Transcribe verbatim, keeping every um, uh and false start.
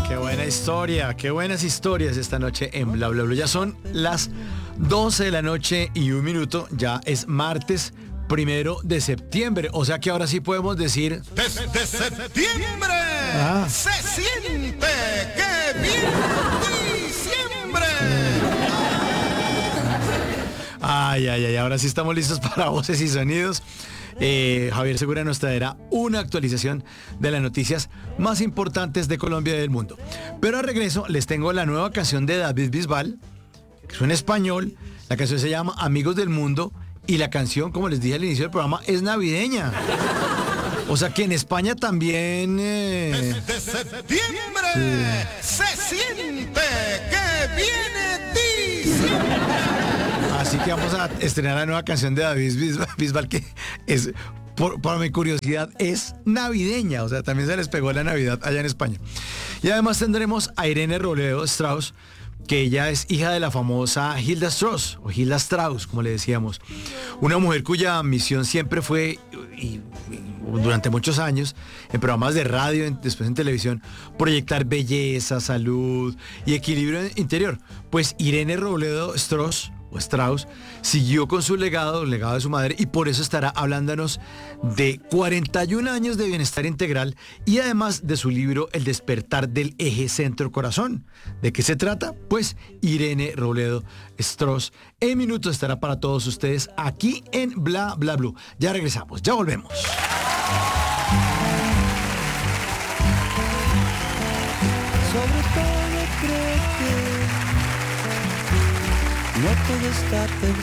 Qué buena historia, qué buenas historias esta noche en Bla Bla Bla. Ya son las doce de la noche y un minuto, ya es martes primero de septiembre, o sea que ahora sí podemos decir... Desde septiembre ah. se siente que viene diciembre. Ay, ay, ay, ahora sí estamos listos para voces y sonidos. Eh, Javier Segura nos traerá una actualización de las noticias más importantes de Colombia y del mundo. Pero a regreso les tengo la nueva canción de David Bisbal, que es en español. La canción se llama Amigos del Mundo y la canción, como les dije al inicio del programa, es navideña. O sea que en España también... Eh... Desde septiembre sí. se siente que viene diciembre. Así que vamos a estrenar la nueva canción de David Bisbal, Bisbal que es, por, por mi curiosidad, es navideña. O sea, también se les pegó la Navidad allá en España. Y además tendremos a Irene Robledo Strauss, que ella es hija de la famosa Hilda Strauss, o Hilda Strauss, como le decíamos. Una mujer cuya misión siempre fue, y, y, durante muchos años, en programas de radio, en, después en televisión, proyectar belleza, salud y equilibrio interior. Pues Irene Robledo Strauss, o Strauss, siguió con su legado, el legado de su madre, y por eso estará hablándonos de cuarenta y un años de bienestar integral y además de su libro El despertar del eje centro-corazón. ¿De qué se trata? Pues Irene Robledo Strauss en minutos estará para todos ustedes aquí en Bla Bla Blue. Ya regresamos, ya volvemos. Sobre todo creo que no todo está perdido.